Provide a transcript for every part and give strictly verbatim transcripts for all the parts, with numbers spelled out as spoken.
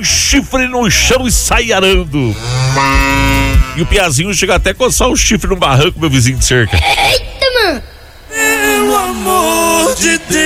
chifre no chão e sai arando. E o piazinho chega até a coçar o chifre no barranco, meu vizinho de cerca. Eita, mano! Pelo amor de Deus.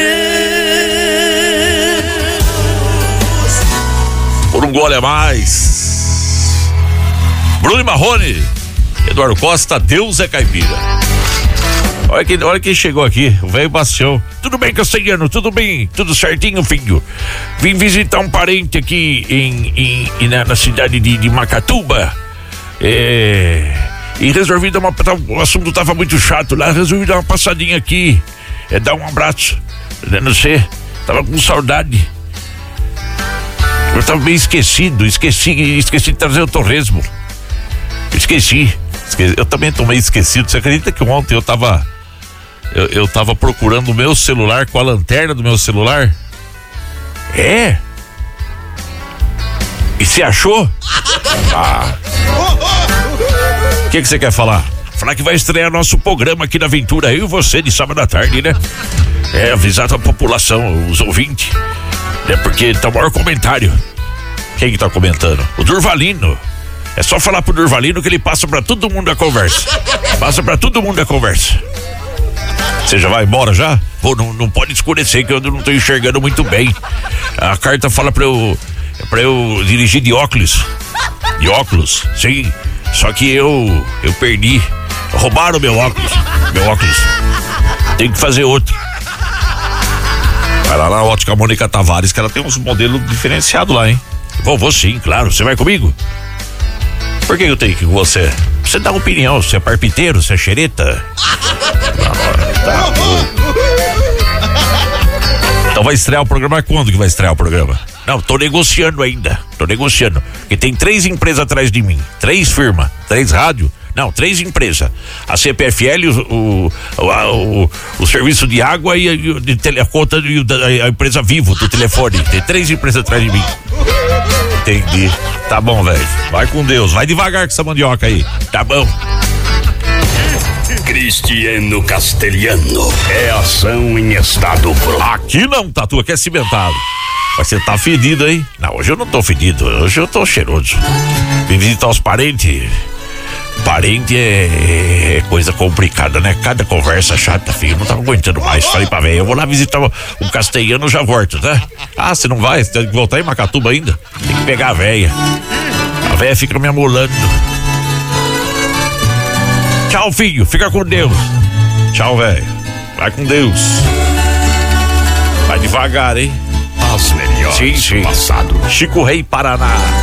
Por um gole a mais. Bruno Marrone, Eduardo Costa, Deus é caipira. Olha quem, olha quem chegou aqui, o velho Bastião. Tudo bem, Castelhano? Tudo bem? Tudo certinho, filho? Vim visitar um parente aqui em, em, em na, na cidade de, de Macatuba. É, e resolvi dar uma. O assunto tava muito chato lá, resolvi dar uma passadinha aqui. É, dar um abraço. Não sei, tava com saudade. Eu tava meio esquecido, esqueci, esqueci de trazer o torresmo. Esqueci. esqueci. Eu também tô meio esquecido. Você acredita que ontem eu tava. Eu, eu tava procurando o meu celular com a lanterna do meu celular? É? E você achou? Ah. O que que você quer falar? Falar que vai estrear nosso programa aqui na Aventura, eu e você, de sábado à tarde, né? É, avisar a população, os ouvintes, né? Porque tá o maior comentário. Quem que tá comentando? O Durvalino. É só falar pro Durvalino que ele passa pra todo mundo a conversa. Passa pra todo mundo a conversa. Você já vai embora já? Pô, não, não pode escurecer que eu não tô enxergando muito bem. A carta fala pra eu, pra eu dirigir de óculos. De óculos, sim. Só que eu, eu perdi. Roubaram meu óculos. Meu óculos. Tem que fazer outro. Vai lá na Ótica Mônica Tavares, que ela tem uns modelos diferenciados lá, hein? Vou, vou sim, claro. Você vai comigo? Por que eu tenho que ir com você? Você dá opinião, você é parpiteiro, você é xereta. Tá bom. Então vai estrear o programa quando que vai estrear o programa? Não, tô negociando ainda, tô negociando. Porque tem três empresas atrás de mim, três firmas, três rádios. Não, três empresas. A C P F L, o, o, o, o, o serviço de água e a, de tele, a conta e a, a empresa Vivo do telefone. Tem três empresas atrás de mim. Entendi. Tá bom, velho. Vai com Deus. Vai devagar com essa mandioca aí. Tá bom. Cristiano Castelhano. É ação em estado pronto. Aqui não, Tatu, aqui é cimentado. Mas você tá fedido, hein? Não, hoje eu não tô fedido. Hoje eu tô cheiroso. Vim visitar os parentes. Parente é, é coisa complicada, né? Cada conversa chata, filho. Não tava aguentando mais. Falei pra velho, eu vou lá visitar um castelhano, já volto, né? Ah, você não vai? Você tem que voltar em Macatuba ainda? Tem que pegar a véia. A véia fica me amolando. Tchau, filho. Fica com Deus. Tchau, velho. Vai com Deus. Vai devagar, hein? As melhores sim, sim. Passado. Chico Rei, Paraná.